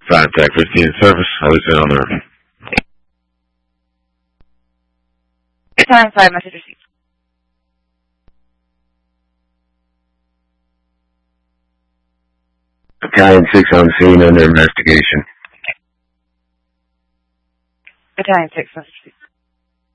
Contact 15 service. I'll listen on there. Battalion 5, message received. Battalion 6 on scene under investigation. Battalion 6, message received.